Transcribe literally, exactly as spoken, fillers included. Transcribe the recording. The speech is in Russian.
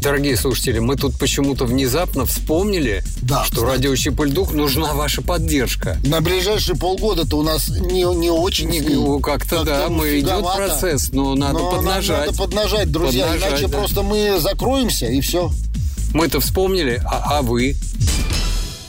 Дорогие слушатели, мы тут почему-то внезапно вспомнили, да, что кстати, радио Чип-и-Ль-Дух нужна ваша поддержка. На ближайшие полгода-то у нас не, не очень... Не, ну, как-то, как-то да, мы идет процесс, но надо но поднажать. Надо поднажать, друзья, поднажать, иначе да. просто мы закроемся, и все. Мы-то вспомнили, а, а вы?